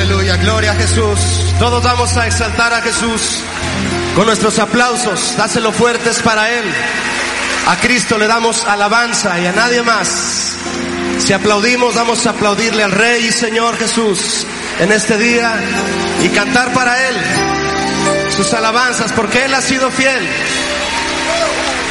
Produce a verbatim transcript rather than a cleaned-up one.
Aleluya, gloria a Jesús. Todos vamos a exaltar a Jesús con nuestros aplausos. Dáselo fuertes para Él. A Cristo le damos alabanza y a nadie más. Si aplaudimos, vamos a aplaudirle al Rey y Señor Jesús en este día y cantar para Él sus alabanzas, porque Él ha sido fiel.